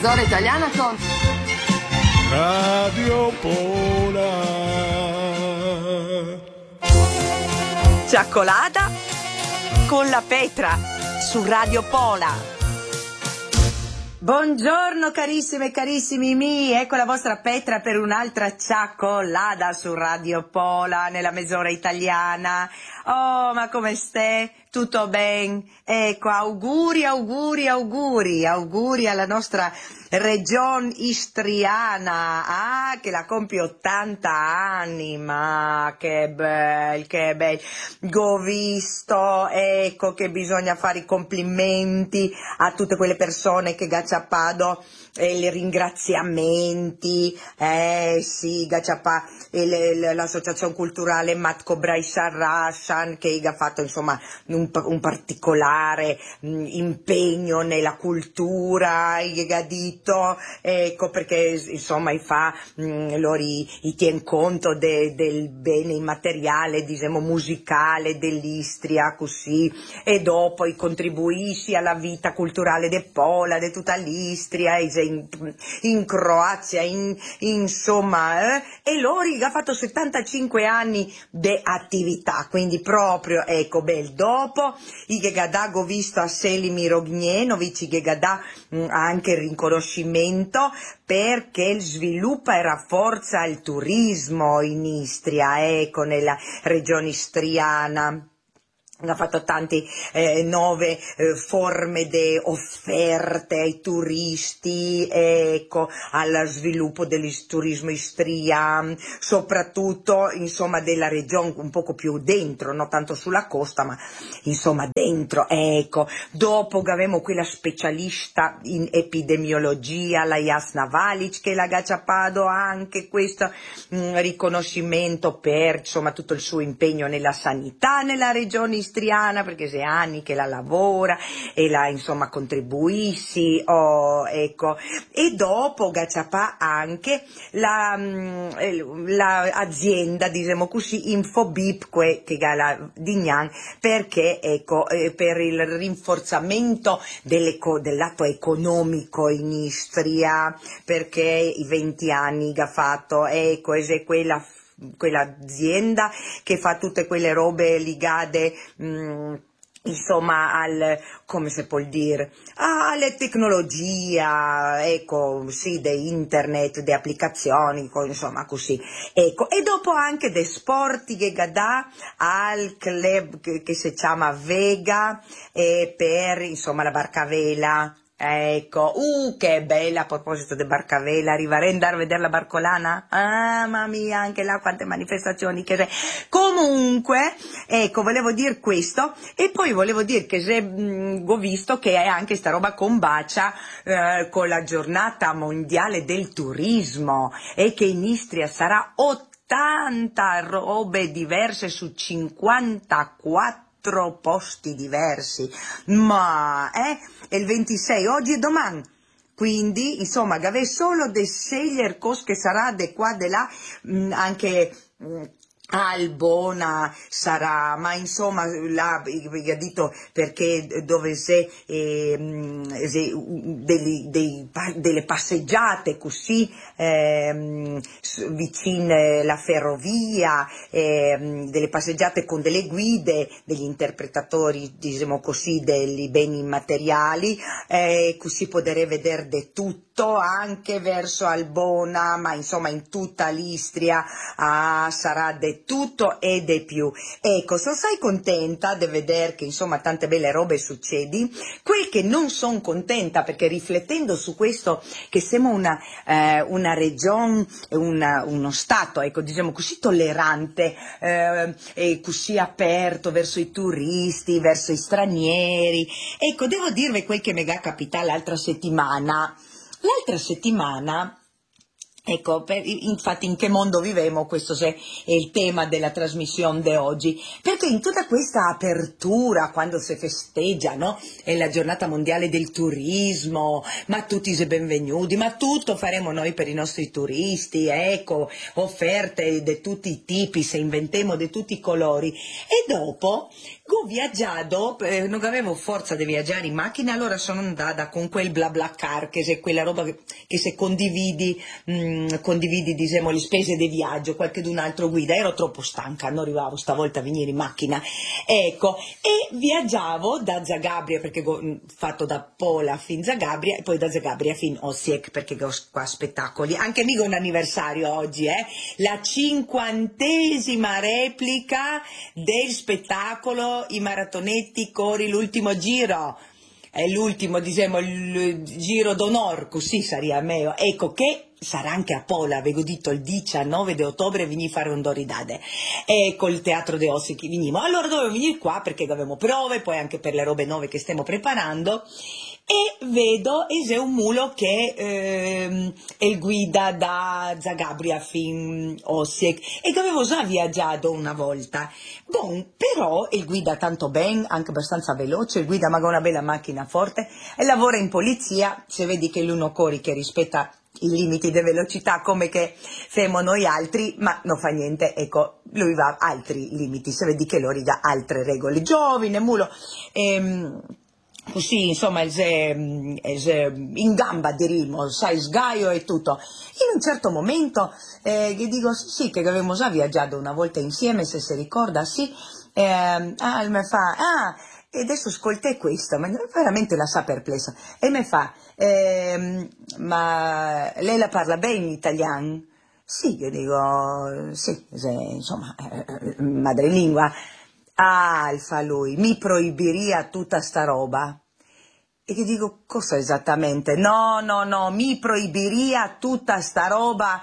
mezz'ora italiana con Radio Pola. Cioccolata con la Petra su Radio Pola. Buongiorno carissime e carissimi miei, ecco la vostra Petra per un'altra cioccolata su Radio Pola nella mezz'ora italiana. Oh, ma come stai? Tutto bene? Ecco, auguri alla nostra regione istriana, che la compie 80 anni, ma che bel, ho visto, ecco che bisogna fare i complimenti a tutte quelle persone che Gacciapado i ringraziamenti, sì, Gacciapà, l'associazione culturale Matko Braisarrashan che ha fatto insomma un particolare impegno nella cultura, ha detto, ecco perché insomma loro tiene conto del bene immateriale, diciamo musicale dell'Istria, così, e dopo i contribuisci alla vita culturale de Pola, di tutta l'Istria, in Croazia, insomma, e loro ha fatto 75 anni di attività, quindi proprio, ecco, bel dopo, che ho visto a Selimir Ognjenovic, che ha anche il riconoscimento perché sviluppa e rafforza il turismo in Istria, ecco, nella regione istriana. Ha fatto tante nuove forme di offerte ai turisti, ecco, al sviluppo del turismo istriano, soprattutto insomma della regione un poco più dentro, non tanto sulla costa, ma insomma dentro, ecco. Dopo avevamo quella specialista in epidemiologia, la Jasna Valic, che la Gacciapado anche questo riconoscimento per insomma tutto il suo impegno nella sanità nella regione istriana, perché sei anni che la lavora e la insomma contribuisci, ecco. E dopo Gacciapà anche la azienda, diciamo così, Infobip che ha la Dignan, perché ecco per il rinforzamento del lato economico in Istria, perché i 20 anni che ha fatto, ecco, è quell'azienda che fa tutte quelle robe legate insomma come si può dire, alle tecnologia, ecco, sì, di internet, di applicazioni, insomma così, ecco. E dopo anche dei sport che dà al club che si chiama Vega, per insomma la barcavela. Ecco, che bella, a proposito di barcavela, arriverei ad andare a vedere la barcolana? Ah, mamma mia, anche là quante manifestazioni che c'è. Comunque, ecco, volevo dire questo, e poi volevo dire che ho visto che è anche sta roba combacia con la giornata mondiale del turismo, e che in Istria sarà 80 robe diverse su 54 posti diversi, ma è il 26 oggi e domani, quindi insomma avete solo da scegliere cosa che sarà de qua de là, anche Albona sarà, ma insomma là vi ho detto perché dove c'è delle passeggiate così vicine la ferrovia, delle passeggiate con delle guide, degli interpretatori, diciamo così, dei beni immateriali, così potrei vedere di tutto anche verso Albona, ma insomma in tutta l'Istria sarà di tutto e di più. Ecco, se sei contenta di vedere che insomma tante belle robe succedi, quel che non sono contenta, perché riflettendo su questo che siamo una regione, uno stato, ecco, diciamo così tollerante e così aperto verso i turisti, verso i stranieri, ecco, devo dirvi quel che mi è capitato l'altra settimana. Ecco, infatti in che mondo vivemo, questo è il tema della trasmissione di oggi, perché in tutta questa apertura, quando si festeggia, no? È la giornata mondiale del turismo, ma tutti si benvenuti, ma tutto faremo noi per i nostri turisti, ecco, offerte di tutti i tipi, se inventiamo di tutti i colori, e dopo ho viaggiato, non avevo forza di viaggiare in macchina, allora sono andata con quel bla bla car, che è quella roba che se condividi diciamo le spese di viaggio, qualche d'un altro guida, ero troppo stanca, non arrivavo stavolta a venire in macchina, ecco, e viaggiavo da Zagabria, perché ho fatto da Pola fin Zagabria, e poi da Zagabria fin Osijek, perché ho qua spettacoli, anche mica un anniversario oggi, la 50ª replica del spettacolo I maratonetti Cori l'ultimo giro, è l'ultimo, diciamo, il giro d'onore, così sarebbe meglio, ecco, che sarà anche a Pola, avevo detto il 19 di ottobre veni a fare un doridade, e col teatro de Ossi che venimo, allora dovevo venire qua perché avevamo prove, poi anche per le robe nuove che stiamo preparando, e vedo, e c'è un mulo che è il guida da Zagabria fin Osijek, e che avevo già viaggiato una volta, bon, però il guida tanto ben, anche abbastanza veloce, il guida magari una bella macchina forte, e lavora in polizia, se vedi che l'uno cori che rispetta i limiti di velocità come che femo noi altri, ma non fa niente, ecco, lui va a altri limiti, se vedi che lui ha altre regole, giovine, mulo, così insomma è in gamba diremo, sai, sgaio e tutto. In un certo momento gli dico sì, che avevamo già viaggiato una volta insieme, se si ricorda, sì, e mi fa, e adesso ascolta questo, ma veramente la sa perplessa, e mi fa, ma lei la parla bene in italiano? Sì, io dico, sì, insomma, madrelingua. Fa lui, mi proibiria tutta sta roba. E che dico, cosa esattamente? No, no, no, mi proibiria tutta sta roba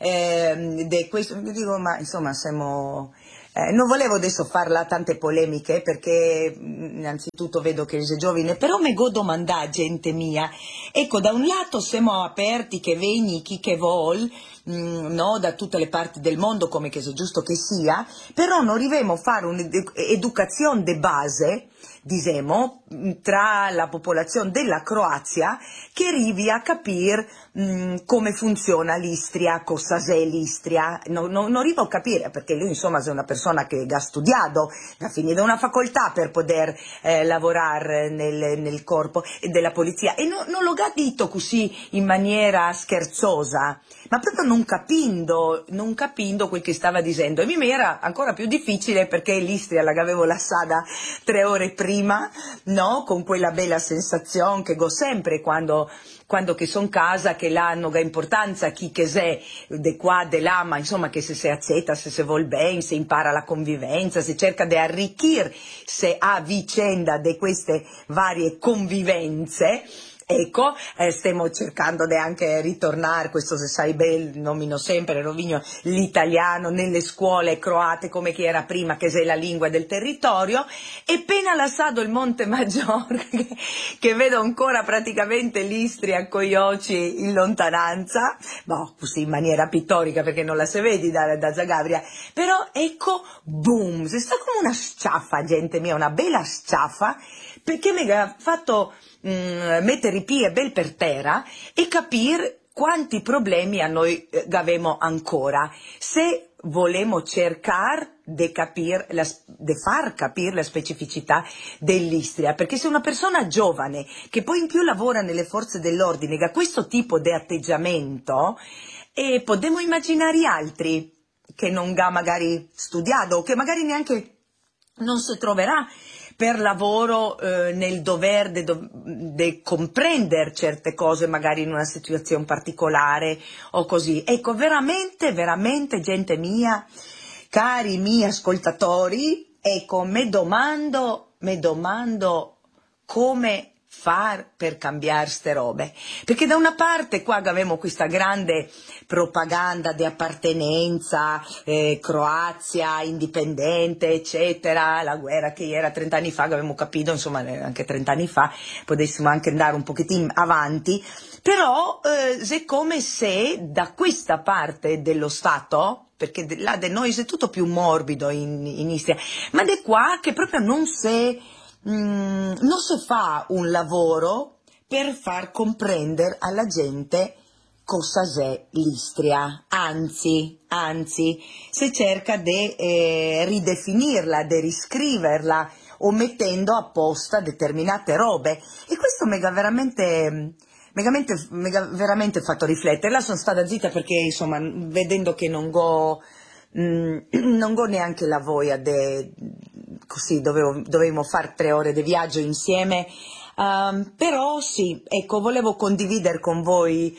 di questo. Io dico, ma insomma, siamo... non volevo adesso farla tante polemiche perché innanzitutto vedo che sei giovane, però mi go domandare, gente mia, ecco, da un lato siamo aperti che vegni chi che vuol, no, da tutte le parti del mondo, come che è giusto che sia, però non arriviamo a fare un'educazione de base, diciamo, tra la popolazione della Croazia, che arrivi a capire come funziona l'Istria, cosa è l'Istria, non arrivo a capire, perché lui insomma è una persona che ha studiato, ha finito una facoltà per poter lavorare nel corpo della polizia, e non lo ha detto così in maniera scherzosa, ma proprio non capendo quel che stava dicendo, e mi era ancora più difficile perché l'Istria l'avevo lasciata 3 ore prima, no? Con quella bella sensazione che ho sempre quando che son casa, che l'hanno ga importanza chi che sei, de qua, de là, ma insomma che se si accetta, se si vuol bene, se impara la convivenza, se cerca di arricchire, se a vicenda di queste varie convivenze. Ecco, stiamo cercando di anche ritornare, questo se sai bene, nomino sempre, rovigno l'italiano nelle scuole croate come che era prima, che è la lingua del territorio, e appena lasciato il Monte Maggiore, che vedo ancora praticamente l'Istria con gli occhi in lontananza, boh, così in maniera pittorica perché non la si vedi da Zagabria, però ecco, boom, si sta come una sciaffa, gente mia, una bella sciaffa, perché mi ha fatto mettere i piedi bel per terra e capire quanti problemi a noi avemo ancora, se volemo cercare di far capire la specificità dell'Istria, perché se una persona giovane che poi in più lavora nelle forze dell'ordine ha questo tipo di atteggiamento, e potremmo immaginare altri che non ha magari studiato, o che magari neanche non si troverà per lavoro nel dover di comprendere certe cose magari in una situazione particolare o così. Ecco, veramente, veramente, gente mia, cari miei ascoltatori, ecco, me domando come far per cambiare ste robe? Perché da una parte qua abbiamo questa grande propaganda di appartenenza, Croazia indipendente, eccetera, la guerra che era 30 anni fa, che abbiamo capito, insomma, anche 30 anni fa, potessimo anche andare un pochettino avanti, però è come se da questa parte dello Stato, perché là da noi è tutto più morbido in Istria, ma di qua che proprio non si fa un lavoro per far comprendere alla gente cosa è l'Istria, anzi, si cerca di ridefinirla, di riscriverla, omettendo apposta determinate robe, e questo mi ha veramente fatto riflettere. Là sono stata zitta perché, insomma, vedendo che non go neanche la voglia così dovevamo fare 3 ore di viaggio insieme, però sì, ecco, volevo condividere con voi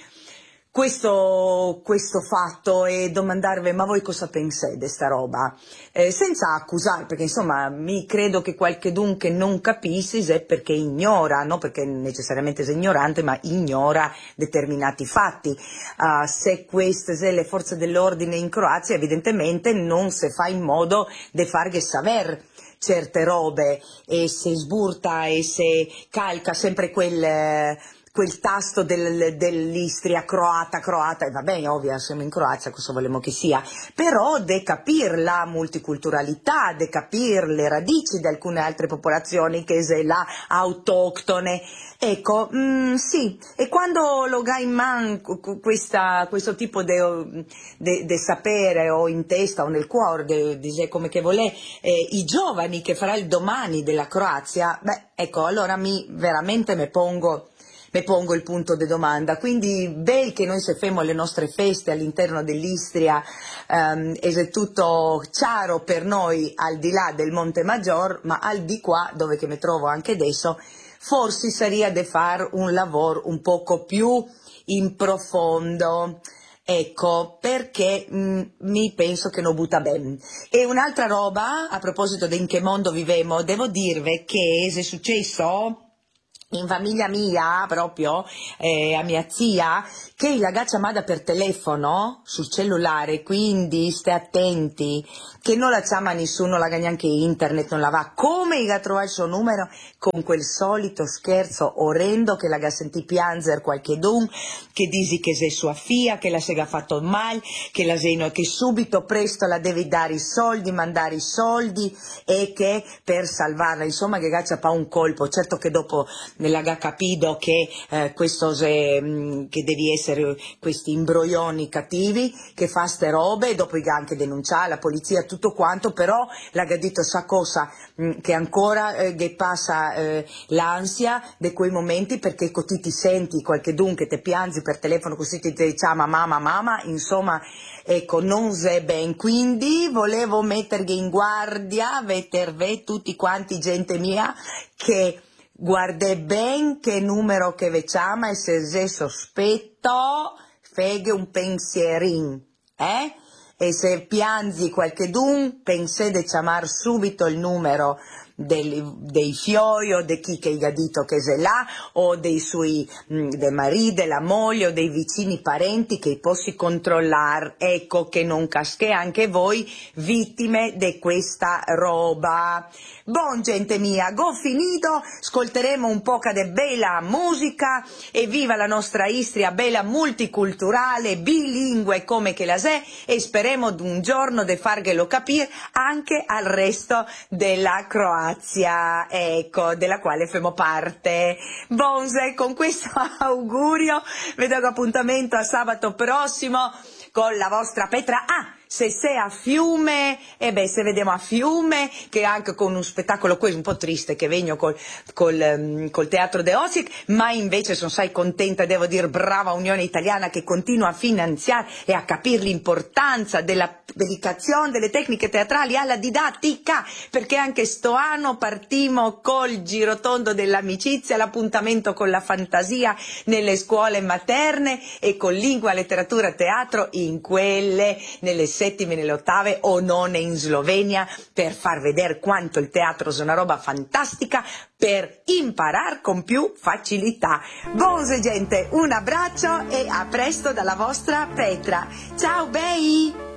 questo fatto e domandarvi: ma voi cosa pensate di sta roba? Senza accusare, perché insomma mi credo che qualchedun che non capisce è perché ignora, non perché necessariamente è ignorante, ma ignora determinati fatti. Se queste sono le forze dell'ordine in Croazia, evidentemente non si fa in modo di farghe saper certe robe, e se sburta e se calca sempre quel tasto dell'Istria croata, e va bene, ovvio, siamo in Croazia, cosa vogliamo che sia, però de capire la multiculturalità, de capire le radici di alcune altre popolazioni che sono là autoctone, ecco, sì, e quando lo ga in man questo tipo di sapere, o in testa o nel cuore, come che volè, i giovani che farà il domani della Croazia, beh, ecco, allora veramente mi pongo il punto di domanda. Quindi bel che noi se femo le nostre feste all'interno dell'Istria, è tutto chiaro per noi al di là del Monte Maggior, ma al di qua dove che mi trovo anche adesso forse sarebbe da fare un lavoro un poco più in profondo, ecco, perché mi penso che non butta bene. E un'altra roba, a proposito di in che mondo vivemo, devo dirvi che è successo in famiglia mia, proprio, a mia zia, che la gaccia manda per telefono sul cellulare, quindi stai attenti, che non la chiama nessuno, la gagna anche internet, non la va. Come ga trovare il suo numero? Con quel solito scherzo orrendo che la ga sentì piangere qualchedun, che dici che sei sua figlia, che la sega fatto male, che la seno, che subito presto la devi dare i soldi, mandare i soldi, e che per salvarla, insomma, che gaccia fa un colpo. Certo che dopo nell'aga capito che che devi essere questi imbroglioni cattivi che fa ste robe, e dopo i anche denunciare la polizia, tutto quanto, però l'ha detto sa cosa, che ancora che passa l'ansia di quei momenti, perché così ti senti qualchedun che ti piangi per telefono, così ti chiama mamma, insomma, ecco, non è ben. Quindi volevo mettervi in guardia, veterve tutti quanti, gente mia, che guarda ben che numero che ve chiama, e se è sospetto feghe un pensierin, e se piangi qualchedun, pensate di chiamare subito il numero dei fioi, o di chi che gli ha detto che è là, o dei mariti, della moglie, o dei vicini parenti che possi controllare, ecco, che non casche anche voi vittime di questa roba. Buon gente mia, go finito, ascolteremo un po' di bella musica, e viva la nostra Istria, bella multiculturale, bilingue come che la è, e speriamo un giorno di farglielo capire anche al resto della Croazia, ecco, della quale famo parte. Bonse, con questo augurio vi do appuntamento a sabato prossimo con la vostra Petra. Se sei a Fiume, se vediamo a Fiume, che anche con un spettacolo questo un po' triste, che vengo col Teatro de Osijek, ma invece sono sai contenta, devo dire, brava Unione Italiana che continua a finanziare e a capire l'importanza dell'applicazione delle tecniche teatrali alla didattica, perché anche sto anno partimo col girotondo dell'amicizia, l'appuntamento con la fantasia nelle scuole materne, e con lingua, letteratura, teatro in quelle, nelle settime, nelle ottave o none in Slovenia, per far vedere quanto il teatro è una roba fantastica per imparare con più facilità. Bonse gente, un abbraccio e a presto dalla vostra Petra. Ciao bei!